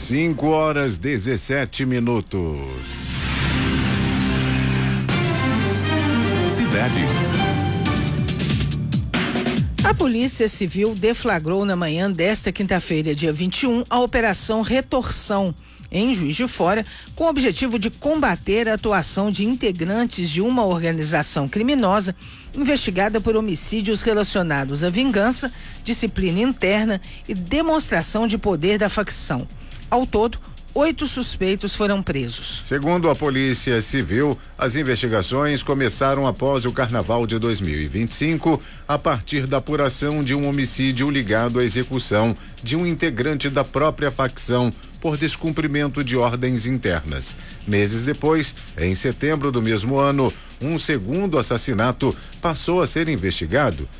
5:17. Cidade. A Polícia Civil deflagrou na manhã desta quinta-feira, dia 21, a Operação Retorção, em Juiz de Fora, com o objetivo de combater a atuação de integrantes de uma organização criminosa investigada por homicídios relacionados à vingança, disciplina interna e demonstração de poder da facção. Ao todo, 8 suspeitos foram presos. Segundo a Polícia Civil, as investigações começaram após o Carnaval de 2025, a partir da apuração de um homicídio ligado à execução de um integrante da própria facção por descumprimento de ordens internas. Meses depois, em setembro do mesmo ano, um segundo assassinato passou a ser investigado